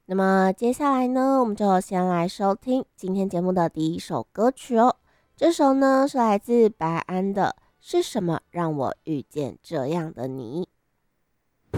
那么接下来呢，我们就先来收听今天节目的第一首歌曲哦。这首呢是来自白安的《是什么让我遇见这样的你》。